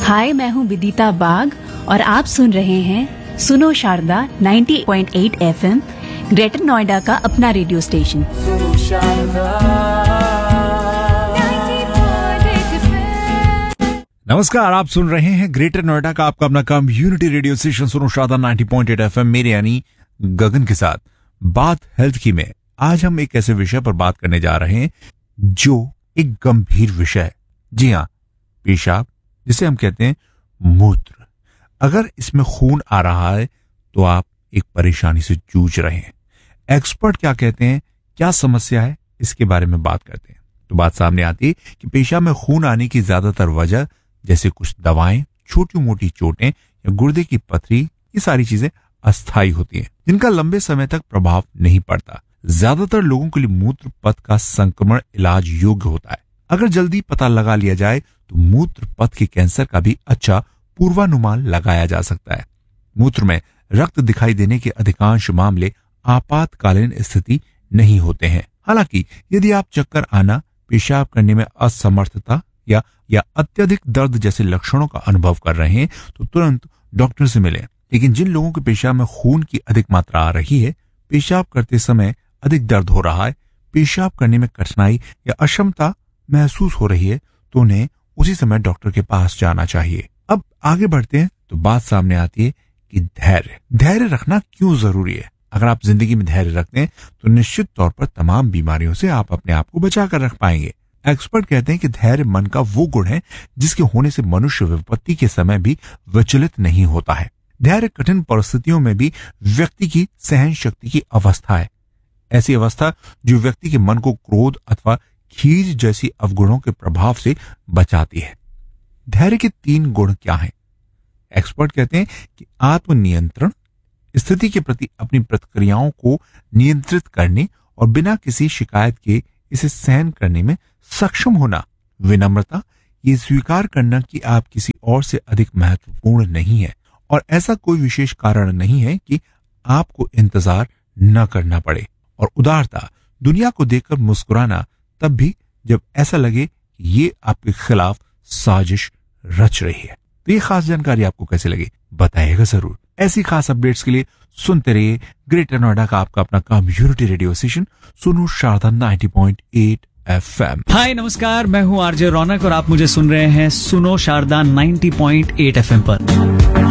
हाय, मैं हूँ विदिता बाग और आप सुन रहे हैं सुनो शारदा 90.8 FM, ग्रेटर नोएडा का अपना रेडियो स्टेशन। नमस्कार, आप सुन रहे हैं ग्रेटर नोएडा का आपका अपना कम्युनिटी रेडियो स्टेशन सुनो शारदा 90.8 FM, मेरे यानी गगन के साथ। बात हेल्थ की में आज हम एक ऐसे विषय पर बात करने जा रहे हैं जो एक गंभीर विषय है। जी हाँ, पेशाब, जिसे हम कहते हैं मूत्र। अगर इसमें खून आ रहा है तो आप एक परेशानी से जूझ रहे हैं। एक्सपर्ट क्या कहते हैं, क्या समस्या है, इसके बारे में बात करते हैं तो बात सामने आती है कि पेशाब में खून आने की ज्यादातर वजह जैसे कुछ दवाएं, छोटी मोटी चोटें या गुर्दे की पथरी, ये सारी चीजें अस्थायी होती हैं जिनका लंबे समय तक प्रभाव नहीं पड़ता। ज्यादातर लोगों के लिए मूत्र पथ का संक्रमण इलाज योग्य होता है। अगर जल्दी पता लगा लिया जाए तो मूत्र पथ के कैंसर का भी अच्छा पूर्वानुमान लगाया जा सकता है। मूत्र में रक्त दिखाई देने के अधिकांश मामले आपातकालीन स्थिति नहीं होते हैं। हालांकि यदि आप चक्कर आना, पेशाब करने में असमर्थता या अत्यधिक दर्द जैसे लक्षणों का अनुभव कर रहे हैं तो तुरंत डॉक्टर से मिलें। लेकिन जिन लोगों के पेशाब में खून की अधिक मात्रा आ रही है, पेशाब करते समय अधिक दर्द हो रहा है, पेशाब करने में कठिनाई या अक्षमता महसूस हो रही है तो उन्हें उसी समय डॉक्टर के पास जाना चाहिए। अब आगे बढ़ते हैं तो बात सामने आती है कि धैर्य रखना क्यों जरूरी है। अगर आप जिंदगी में धैर्य रखते हैं तो निश्चित तौर पर तमाम बीमारियों से आप अपने आप को बचा कर रख पाएंगे। एक्सपर्ट कहते हैं कि धैर्य मन का वो गुण है जिसके होने से मनुष्य विपत्ति के समय भी विचलित नहीं होता है। धैर्य कठिन परिस्थितियों में भी व्यक्ति की सहन शक्ति की अवस्था है, ऐसी अवस्था जो व्यक्ति के मन को क्रोध अथवा खीज जैसी अवगुणों के प्रभाव से बचाती है। धैर्य के 3 गुण क्या हैं? एक्सपर्ट कहते हैं कि आत्मनियंत्रण, स्थिति के प्रति अपनी प्रतिक्रियाओं को नियंत्रित करने और बिना किसी शिकायत के इसे सहन करने में सक्षम होना। विनम्रता, ये स्वीकार करना कि आप किसी और से अधिक महत्वपूर्ण नहीं है और ऐसा कोई विशेष कारण नहीं है कि आपको इंतजार न करना पड़े। और उदारता, दुनिया को देखकर मुस्कुराना तब भी जब ऐसा लगे कि ये आपके खिलाफ साजिश रच रही है। तो ये खास जानकारी आपको कैसे लगी, बताइएगा जरूर। ऐसी खास अपडेट्स के लिए सुनते रहिए ग्रेटर नोएडा का आपका अपना कम्युनिटी रेडियो स्टेशन सुनो शारदा 90.8 FM। हाय नमस्कार, मैं हूँ आरजे रौनक और आप मुझे सुन रहे हैं सुनो शारदा 90.8 FM पर।